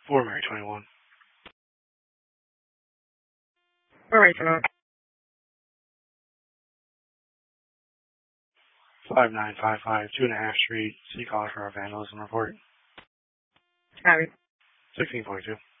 4 Mary 21. All right, for now. 5955, 2.5 Street, City College for our vandalism report. Copy. 1642.